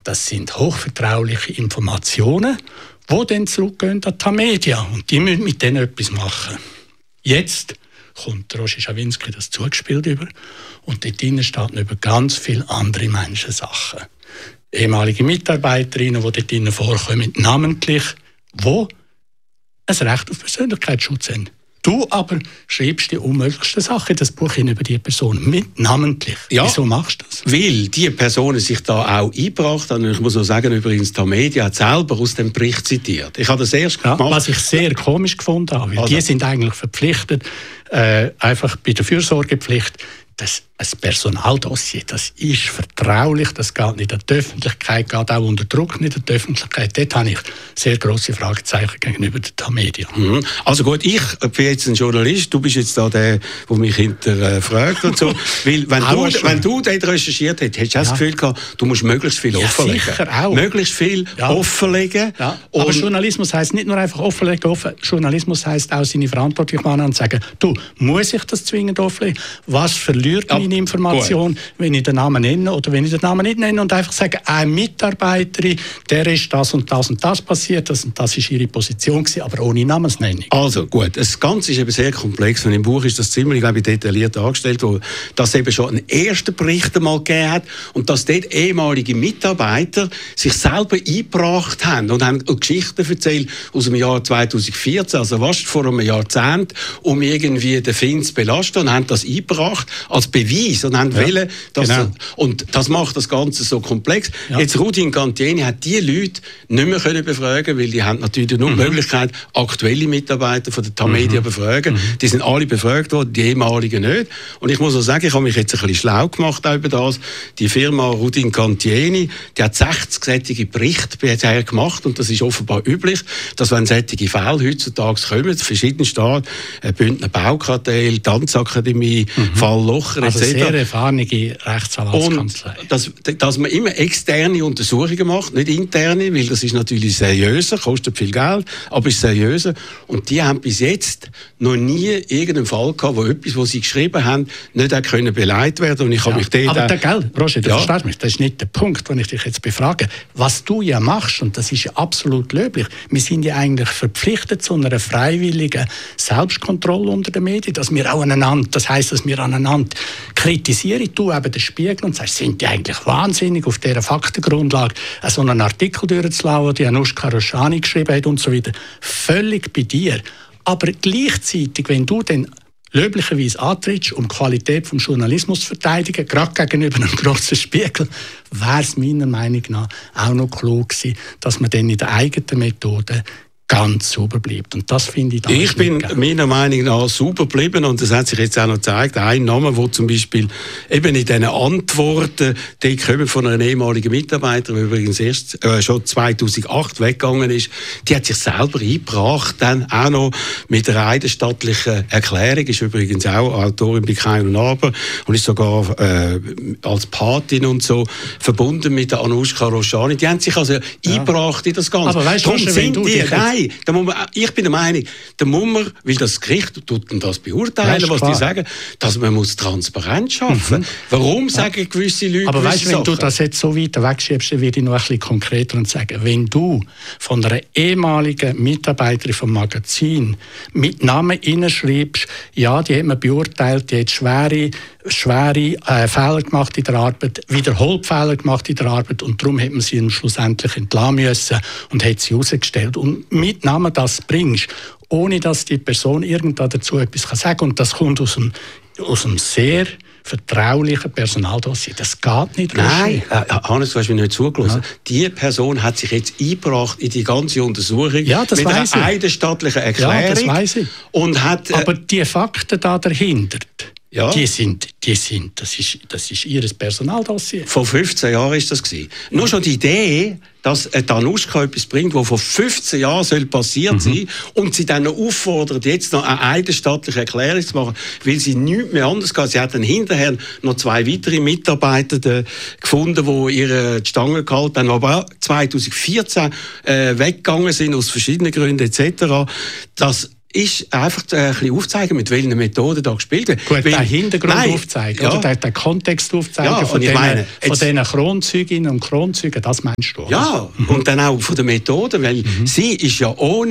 das sind hochvertrauliche Informationen, die dann zurückgehen an die Media. Und die müssen mit denen etwas machen. Jetzt kommt Roger Schawinski das zugespielt über und dort drinnen steht über ganz viele andere Menschensachen. Ehemalige Mitarbeiterinnen, die dort drinnen vorkommen, namentlich, die ein Recht auf Persönlichkeitsschutz haben. Du aber schreibst die unmöglichsten Sachen in das Buch über diese Person, mit namentlich. Ja, wieso machst du das? Weil die Personen sich da auch eingebracht haben. Ich muss auch sagen, übrigens, die Media hat selber aus dem Bericht zitiert. Ich habe das erst gemacht. Was ich sehr komisch gefunden habe, weil die sind eigentlich verpflichtet, einfach bei der Fürsorgepflicht, ein Personaldossier, das ist vertraulich, das geht nicht an die Öffentlichkeit, geht auch unter Druck nicht an die Öffentlichkeit. Dort habe ich sehr grosse Fragezeichen gegenüber den Medien. Also gut, ich bin jetzt ein Journalist, du bist jetzt da der mich hinterfragt und so. Weil, wenn du dort recherchiert hast, hast du das Gefühl gehabt, du musst möglichst viel offenlegen. Sicher auch. Möglichst viel offenlegen. Ja. Aber Journalismus heisst nicht nur einfach offenlegen. Journalismus heisst auch seine Verantwortung machen und sagen, du, muss ich das zwingend offenlegen? Was verliert meine Information, wenn ich den Namen nenne oder wenn ich den Namen nicht nenne und einfach sage, eine Mitarbeiterin, der ist das und das und das passiert, das und das ist ihre Position gewesen, aber ohne Namensnennung. Also gut, das Ganze ist eben sehr komplex und im Buch ist das ziemlich, glaube ich, detailliert dargestellt, wo das eben schon einen ersten Bericht einmal gegeben hat und dass dort ehemalige Mitarbeiter sich selber eingebracht haben und haben Geschichten erzählt aus dem Jahr 2014, also fast vor einem Jahrzehnt, um irgendwie den Finn zu belasten und haben das eingebracht als Beweis und haben wollen, dass und das macht das Ganze so komplex. Ja. Jetzt Rudin Cantieni hat die Leute nicht mehr können befragen, weil die haben natürlich nur die Möglichkeit, aktuelle Mitarbeiter von der Tamedia befragen. Die sind alle befragt worden, die ehemaligen nicht. Und ich muss auch sagen, ich habe mich jetzt ein bisschen schlau gemacht über das. Die Firma Rudin Cantieni, die hat 60 solche Berichte bisher gemacht und das ist offenbar üblich, dass wenn solche Fälle heutzutage kommen, verschiedene Staaten, Bündner Baukartell, Tanzakademie, Fall Locher, also sehr erfahrene Rechtsanwaltskanzlei. Und dass man immer externe Untersuchungen macht, nicht interne, weil das ist natürlich seriöser, kostet viel Geld, aber ist seriöser. Und die haben bis jetzt noch nie irgendeinen Fall gehabt, wo etwas, was sie geschrieben haben, nicht auch können beleidigt werden. Und ich habe mich dort aber gell, Roger, du verstehst mich, das ist nicht der Punkt, den ich dich jetzt befrage. Was du ja machst, und das ist ja absolut löblich, wir sind ja eigentlich verpflichtet zu einer freiwilligen Selbstkontrolle unter den Medien, dass wir auch aneinander, das heisst, dass wir aneinander kritisieren, du eben den Spiegel und sagst, sind die eigentlich wahnsinnig, auf dieser Faktengrundlage so einen Artikel durchzulassen, den Anushka Roshani geschrieben hat und so weiter. Völlig bei dir. Aber gleichzeitig, wenn du dann löblicherweise antrittst, um die Qualität des Journalismus zu verteidigen, gerade gegenüber einem grossen Spiegel, wäre es meiner Meinung nach auch noch klug gewesen, dass man dann in der eigenen Methode ganz sauber bleibt. Und das finde ich dann Ich bin meiner Meinung nach sauber geblieben und das hat sich jetzt auch noch gezeigt. Ein Name, der zum Beispiel eben in diesen Antworten, die kommen von einer ehemaligen Mitarbeiterin, die übrigens erst schon 2008 weggegangen ist, die hat sich selber eingebracht, dann auch noch mit einer eidesstattlichen Erklärung, ist übrigens auch Autorin bei Kein und Aber und ist sogar als Patin und so verbunden mit der Anushka Roshani. Die haben sich also eingebracht in das Ganze. Aber weißt du, wenn du da muss man, ich bin der Meinung, da muss man, weil das Gericht tut das beurteilen, was die sagen, dass man muss Transparenz schaffen. Warum sagen gewisse Leute aber weißt, wenn Sachen? du das jetzt so weit wegschiebst, dann würde ich noch ein bisschen konkreter und sagen, wenn du von einer ehemaligen Mitarbeiterin vom Magazin mit Namen hineinschreibst, ja, die hat man beurteilt, die hat schwere Fehler gemacht in der Arbeit, wiederholt Fehler gemacht in der Arbeit und darum hat man sie schlussendlich entlassen müssen und hat sie herausgestellt. Und mit Namen das bringst, ohne dass die Person irgendwann dazu etwas sagen kann. Und das kommt aus einem sehr vertraulichen Personaldossier. Das geht nicht. Nein, Hannes, du hast mich nicht zugelassen. Ja. Die Person hat sich jetzt eingebracht in die ganze Untersuchung mit einer eidesstattlichen Erklärung. Ja, das weiss ich. Und hat, aber die Fakten da dahinter, ja. das ist ihr Personaldossier. Vor 15 Jahren war das. Nur schon die Idee, dass Anushka etwas bringt, was vor 15 Jahren passiert sein soll, und sie dann noch auffordert, jetzt noch eine eidesstattliche Erklärung zu machen, weil sie nichts mehr anders kann. Sie hat dann hinterher noch 2 weitere Mitarbeiter gefunden, die ihre Stange gehalten haben, aber auch 2014 weggegangen sind, aus verschiedenen Gründen etc. ist einfach ein bisschen aufzeigen, mit welchen Methoden da gespielt wird. Gut, den Hintergrund aufzeigen, ja. oder den Kontext aufzeigen von diesen Kronzeuginnen und Kronzeugen, das meinst du? Oder? Ja, und dann auch von der Methode, weil sie ist ja ohne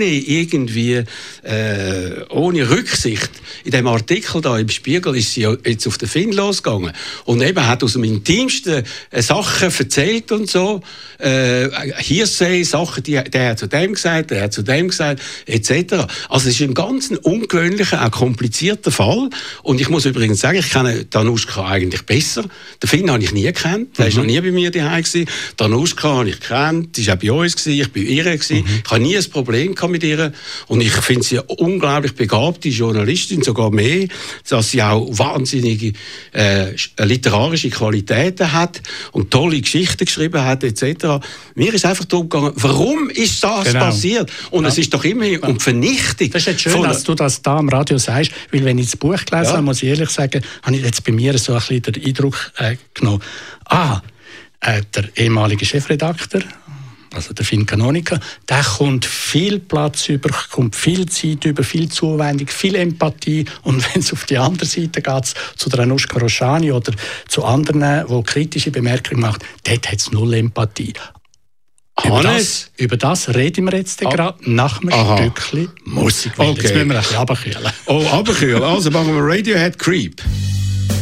Rücksicht, in dem Artikel da im Spiegel ist sie ja jetzt auf den Finn losgegangen und eben hat aus dem Intimsten Sachen erzählt und so, Hearsay, Sachen, der hat zu dem gesagt, der hat zu dem gesagt, etc. Also es ist ein ganz ungewöhnlicher, auch komplizierter Fall. Und ich muss übrigens sagen, ich kenne Danuschka eigentlich besser. Den Finn habe ich nie gekannt. Der war noch nie bei mir daheim gewesen. Danuschka habe ich gekannt. Die war auch bei uns gewesen. Ich war bei ihr gewesen. Ich habe nie ein Problem mit ihr. Und ich finde sie eine unglaublich begabte Journalistin, sogar mehr, dass sie auch wahnsinnige literarische Qualitäten hat und tolle Geschichten geschrieben hat, etc. Mir ist einfach darum gegangen, warum ist das passiert? Und es ist doch immerhin um die Vernichtung. Das ist jetzt schön, dass du das da am Radio sagst, weil wenn ich das Buch gelesen habe, muss ich ehrlich sagen, habe ich jetzt bei mir so ein bisschen den Eindruck genommen, der ehemalige Chefredakteur, also der Finn Canonica, der kommt viel Platz über, kommt viel Zeit über, viel Zuwendung, viel Empathie. Und wenn es auf die andere Seite geht, zu der Anushka Roshani oder zu anderen, die kritische Bemerkungen machen, dort hat es null Empathie. Über das reden wir jetzt gerade nach einem Stückchen Musik. Okay. Jetzt müssen wir ein bisschen runterkühlen. Oh, runterkühlen. Also machen wir Radiohead Creep.